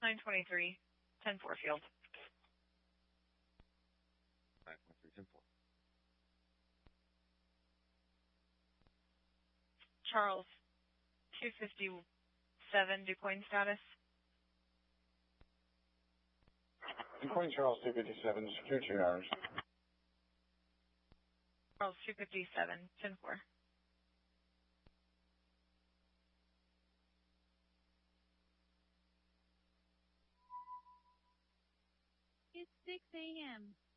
923, 10-4 field. 923, 10-4. Charles, 257, DuQuoin status. DuQuoin Charles 257, secure 2 hours. Charles, 257, 10-4. It's 6 a.m.